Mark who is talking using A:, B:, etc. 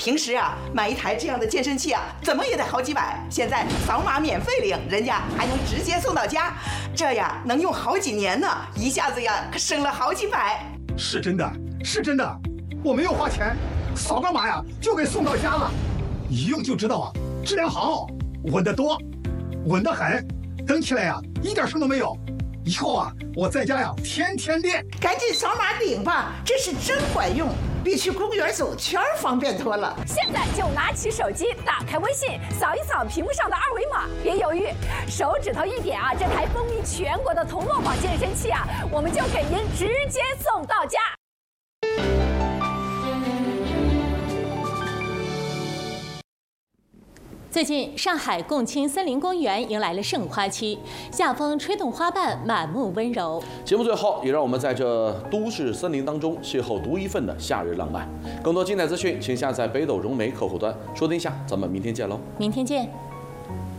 A: 平时啊，买一台这样的健身器啊，怎么也得好几百。现在扫码免费领，人家还能直接送到家，这呀能用好几年呢，一下子呀可省了好几百。
B: 是真的，是真的，我没有花钱，扫个码呀就给送到家了，一用就知道啊，质量好，稳得多，稳得很，蹬起来呀一点声都没有。以后啊，我在家呀天天练。
A: 赶紧扫码领吧，这是真管用，比去公园走圈方便多了。
C: 现在就拿起手机，打开微信，扫一扫屏幕上的二维码，别犹豫，手指头一点啊，这台风靡全国的同乐坊健身器啊，我们就给您直接送到家。
D: 最近，上海共青森林公园迎来了盛花期，夏风吹动花瓣，满目温柔。
E: 节目最后，也让我们在这都市森林当中邂逅独一份的夏日浪漫。更多精彩资讯，请下载北斗融媒客户端收听一下。咱们明天见喽！
D: 明天见。